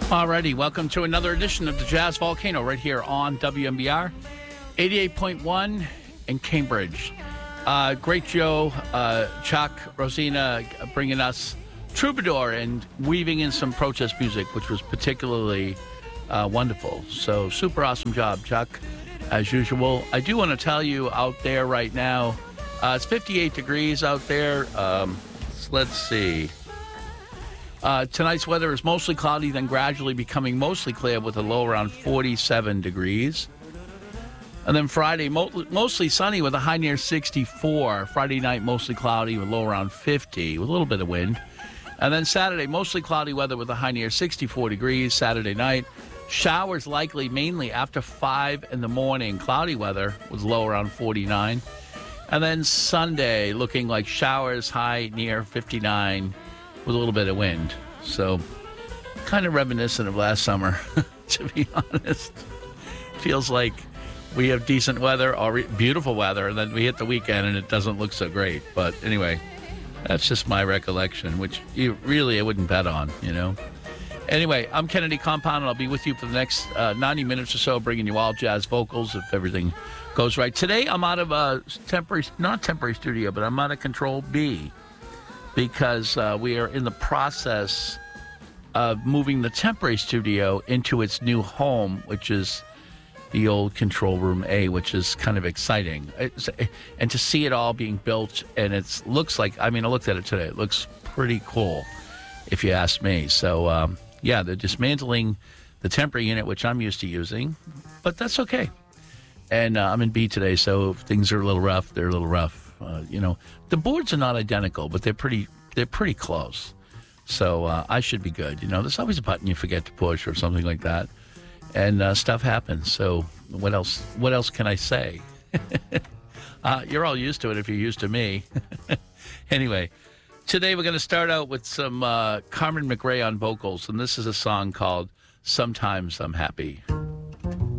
Alrighty, welcome to another edition of the Jazz Volcano right here on WMBR 88.1 in Cambridge. Great Joe, Chuck, Rosina bringing us Troubadour and weaving in some protest music, which was particularly wonderful. So super awesome job, Chuck, as usual. I do want to tell you out there right now, it's 58 degrees out there. Let's see. Tonight's weather is mostly cloudy, then gradually becoming mostly clear with a low around 47 degrees. And then Friday, mostly sunny with a high near 64. Friday night, mostly cloudy with a low around 50 with a little bit of wind. And then Saturday, mostly cloudy weather with a high near 64 degrees. Saturday night, showers likely mainly after 5 in the morning. Cloudy weather with low around 49. And then Sunday, looking like showers high near 59 with a little bit of wind. So kind of reminiscent of last summer, to be honest. Feels like we have decent weather, or beautiful weather, and then we hit the weekend and it doesn't look so great. But anyway, that's just my recollection, which I wouldn't bet on, you know. Anyway, I'm Kennedy Compound, and I'll be with you for the next 90 minutes or so, bringing you all jazz vocals if everything goes right. Today, I'm out of a not temporary studio, but I'm out of Control B, because we are in the process of moving the temporary studio into its new home, which is the old Control Room A, which is kind of exciting. And to see it all being built, and it looks like, I looked at it today, it looks pretty cool, if you ask me. So, they're dismantling the temporary unit, which I'm used to using, but that's okay. And I'm in B today, so if things are a little rough, they're a little rough. The boards are not identical, but they're pretty close. So I should be good. There's always a button you forget to push or something like that, and stuff happens. So what else can I say? You're all used to it if you're used to me. Anyway, today we're going to start out with some Carmen McRae on vocals, and this is a song called "Sometimes I'm Happy."